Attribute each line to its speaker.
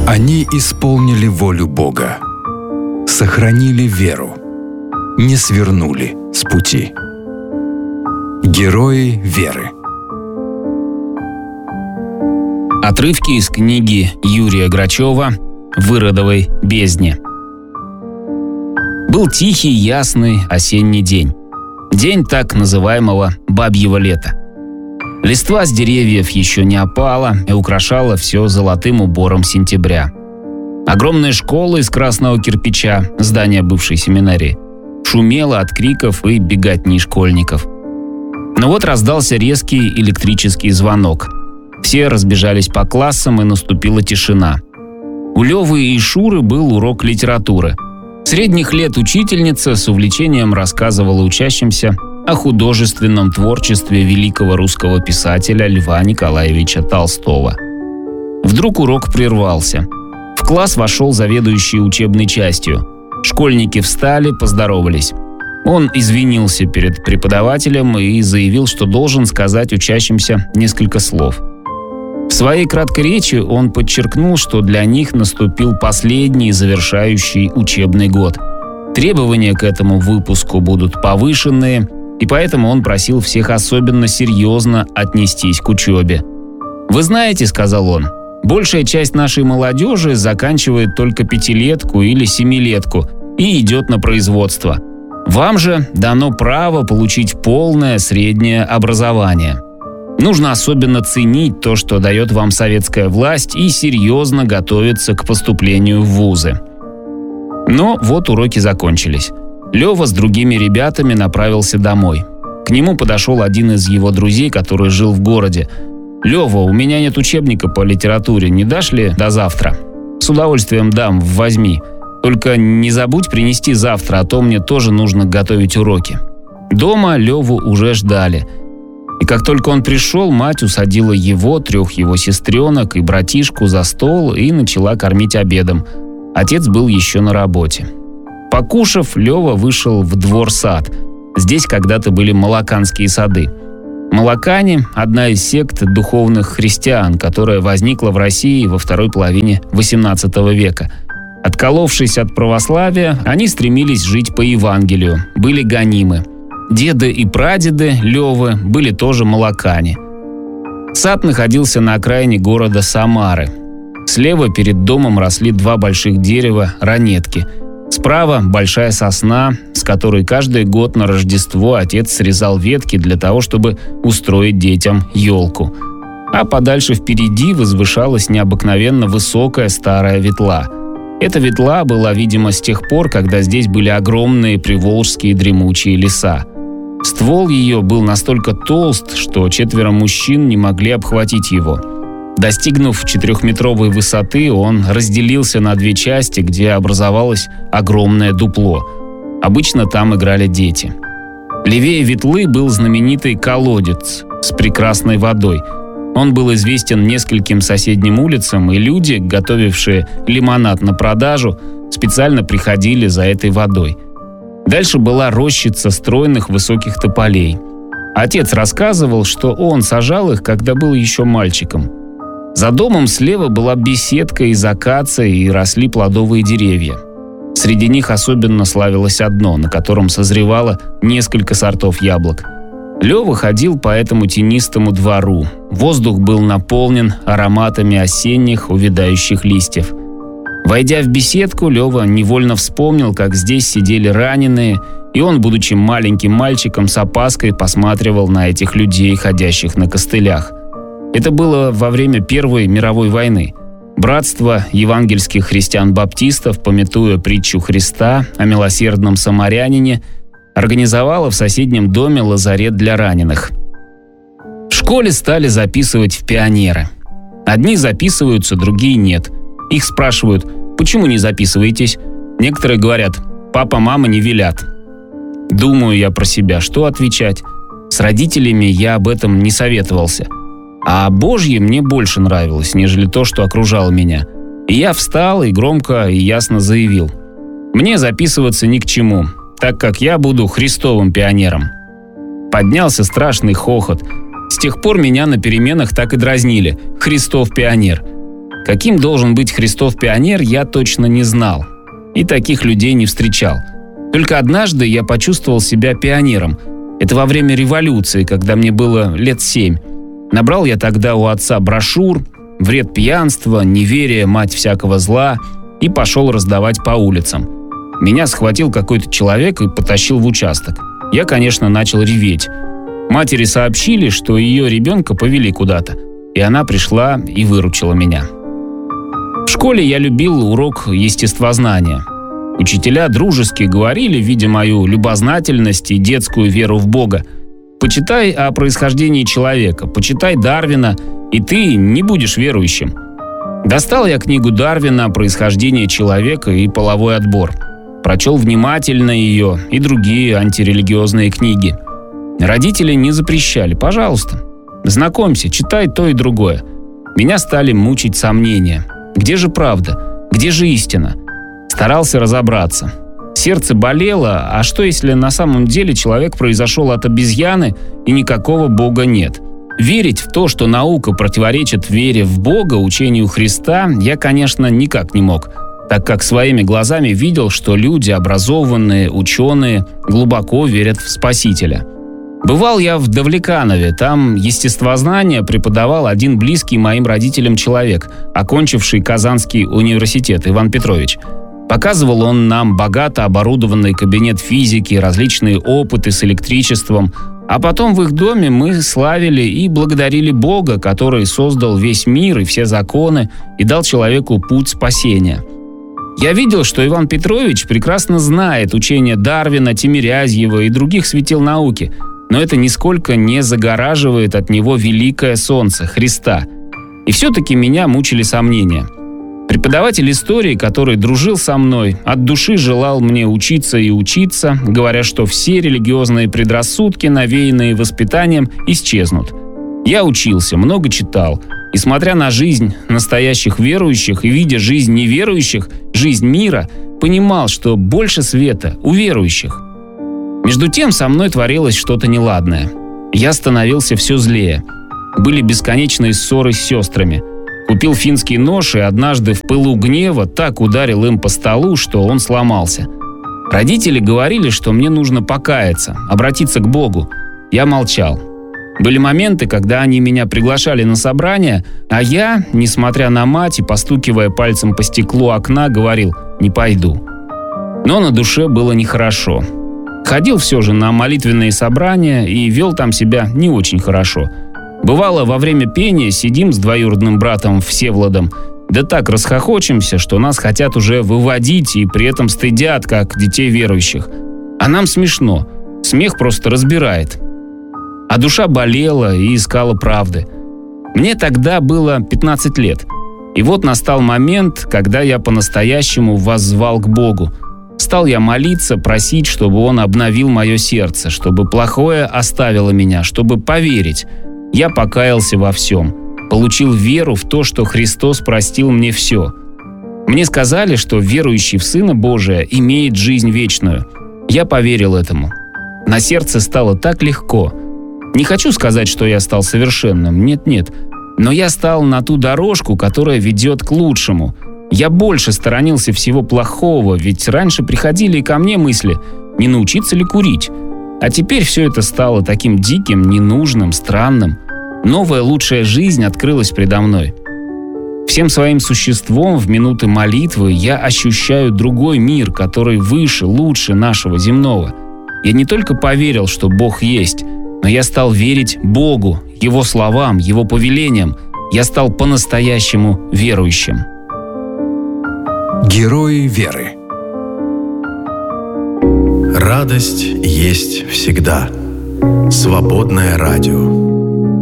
Speaker 1: Они исполнили волю Бога, сохранили веру, не свернули с пути. Герои веры.
Speaker 2: Отрывки из книги Юрия Грачева «В Иродовой бездне». Был тихий, ясный осенний день. День так называемого бабьего лета. Листва с деревьев еще не опала и украшала все золотым убором сентября. Огромная школа из красного кирпича, здание бывшей семинарии, шумела от криков и беготни школьников. Но вот раздался резкий электрический звонок. Все разбежались по классам, и наступила тишина. У Левы и Шуры был урок литературы. Средних лет учительница с увлечением рассказывала учащимся о художественном творчестве великого русского писателя Льва Николаевича Толстого. Вдруг урок прервался. В класс вошел заведующий учебной частью. Школьники встали, поздоровались. Он извинился перед преподавателем и заявил, что должен сказать учащимся несколько слов. В своей краткой речи он подчеркнул, что для них наступил последний завершающий учебный год. Требования к этому выпуску будут повышенные, и поэтому он просил всех особенно серьезно отнестись к учебе. «Вы знаете, — сказал он, — большая часть нашей молодежи заканчивает только 5-летку или 7-летку и идет на производство. Вам же дано право получить полное среднее образование. Нужно особенно ценить то, что дает вам советская власть, и серьезно готовиться к поступлению в вузы». Но вот уроки закончились. Лева с другими ребятами направился домой. К нему подошел один из его друзей, который жил в городе. «Лева, у меня нет учебника по литературе, не дашь ли до завтра?» «С удовольствием дам, возьми. Только не забудь принести завтра, а то мне тоже нужно готовить уроки». Дома Леву уже ждали. И как только он пришел, мать усадила его, 3 его сестренок и братишку за стол и начала кормить обедом. Отец был еще на работе. Покушав, Лева вышел в двор-сад. Здесь когда-то были молоканские сады. Молокане – одна из сект духовных христиан, которая возникла в России во второй половине XVIII века. Отколовшись от православия, они стремились жить по Евангелию, были гонимы. Деды и прадеды Левы были тоже молокане. Сад находился на окраине города Самары. Слева перед домом росли 2 больших дерева ранетки. Справа большая сосна, с которой каждый год на Рождество отец срезал ветки для того, чтобы устроить детям елку. А подальше впереди возвышалась необыкновенно высокая старая ветла. Эта ветла была, видимо, с тех пор, когда здесь были огромные приволжские дремучие леса. Ствол ее был настолько толст, что 4 мужчин не могли обхватить его. Достигнув 4-метровой высоты, он разделился на 2 части, где образовалось огромное дупло. Обычно там играли дети. Левее ветлы был знаменитый колодец с прекрасной водой. Он был известен нескольким соседним улицам, и люди, готовившие лимонад на продажу, специально приходили за этой водой. Дальше была рощица стройных высоких тополей. Отец рассказывал, что он сажал их, когда был еще мальчиком. За домом слева была беседка из акации, и росли плодовые деревья. Среди них особенно славилось одно, на котором созревало несколько сортов яблок. Лева ходил по этому тенистому двору. Воздух был наполнен ароматами осенних увядающих листьев. Войдя в беседку, Лева невольно вспомнил, как здесь сидели раненые, и он, будучи маленьким мальчиком, с опаской посматривал на этих людей, ходящих на костылях. Это было во время Первой мировой войны. Братство евангельских христиан-баптистов, памятуя притчу Христа о милосердном самарянине, организовало в соседнем доме лазарет для раненых. В школе стали записывать в пионеры. Одни записываются, другие нет. Их спрашивают: «Почему не записываетесь?» Некоторые говорят: «Папа, мама не велят». Думаю я про себя, что отвечать. С родителями я об этом не советовался. А Божье мне больше нравилось, нежели то, что окружало меня. И я встал и громко и ясно заявил: «Мне записываться ни к чему, так как я буду Христовым пионером». Поднялся страшный хохот. С тех пор меня на переменах так и дразнили: «Христов пионер». Каким должен быть Христов пионер, я точно не знал. И таких людей не встречал. Только однажды я почувствовал себя пионером. Это во время революции, когда мне было лет 7. Набрал я тогда у отца брошюр «Вред пьянства», «Неверие, мать всякого зла» и пошел раздавать по улицам. Меня схватил какой-то человек и потащил в участок. Я, конечно, начал реветь. Матери сообщили, что ее ребенка повели куда-то, и она пришла и выручила меня. В школе я любил урок естествознания. Учителя дружески говорили, видя мою любознательность и детскую веру в Бога: «Почитай о происхождении человека, почитай Дарвина, и ты не будешь верующим». Достал я книгу Дарвина «Происхождение человека и половой отбор». Прочел внимательно ее и другие антирелигиозные книги. Родители не запрещали: «Пожалуйста, знакомься, читай то и другое». Меня стали мучить сомнения. Где же правда? Где же истина? Старался разобраться. Сердце болело, а что если на самом деле человек произошел от обезьяны и никакого Бога нет? Верить в то, что наука противоречит вере в Бога, учению Христа, я, конечно, никак не мог, так как своими глазами видел, что люди, образованные, ученые, глубоко верят в Спасителя. Бывал я в Давлеканове, там естествознание преподавал один близкий моим родителям человек, окончивший Казанский университет, Иван Петрович. Показывал он нам богато оборудованный кабинет физики, различные опыты с электричеством, а потом в их доме мы славили и благодарили Бога, который создал весь мир и все законы и дал человеку путь спасения. Я видел, что Иван Петрович прекрасно знает учение Дарвина, Тимирязьева и других светил науки, но это нисколько не загораживает от него великое солнце, Христа. И все-таки меня мучили сомнения. Преподаватель истории, который дружил со мной, от души желал мне учиться и учиться, говоря, что все религиозные предрассудки, навеянные воспитанием, исчезнут. Я учился, много читал, и, смотря на жизнь настоящих верующих и видя жизнь неверующих, жизнь мира, понимал, что больше света у верующих. Между тем со мной творилось что-то неладное. Я становился все злее. Были бесконечные ссоры с сестрами. Купил финский нож и однажды в пылу гнева так ударил им по столу, что он сломался. Родители говорили, что мне нужно покаяться, обратиться к Богу. Я молчал. Были моменты, когда они меня приглашали на собрание, а я, несмотря на мать и постукивая пальцем по стеклу окна, говорил: «Не пойду». Но на душе было нехорошо. Ходил все же на молитвенные собрания и вел там себя не очень хорошо. Бывало, во время пения сидим с двоюродным братом Всевладом, да так расхохочемся, что нас хотят уже выводить и при этом стыдят, как детей верующих. А нам смешно. Смех просто разбирает. А душа болела и искала правды. Мне тогда было 15 лет. И вот настал момент, когда я по-настоящему воззвал к Богу. Стал я молиться, просить, чтобы Он обновил мое сердце, чтобы плохое оставило меня, чтобы поверить. Я покаялся во всем, получил веру в то, что Христос простил мне все. Мне сказали, что верующий в Сына Божия имеет жизнь вечную. Я поверил этому. На сердце стало так легко. Не хочу сказать, что я стал совершенным, нет-нет, но я стал на ту дорожку, которая ведет к лучшему. Я больше сторонился всего плохого, ведь раньше приходили и ко мне мысли: не научиться ли курить? А теперь все это стало таким диким, ненужным, странным. Новая лучшая жизнь открылась предо мной. Всем своим существом в минуты молитвы я ощущаю другой мир, который выше, лучше нашего земного. Я не только поверил, что Бог есть, но я стал верить Богу, Его словам, Его повелениям. Я стал по-настоящему верующим.
Speaker 1: Герои веры.
Speaker 3: Радость есть всегда. Свободное радио.